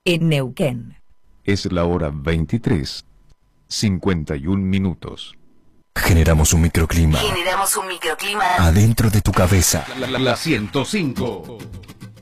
en Neuquén. Es la hora 23:51. Generamos un microclima Generamos un microclima adentro de tu cabeza. La 105.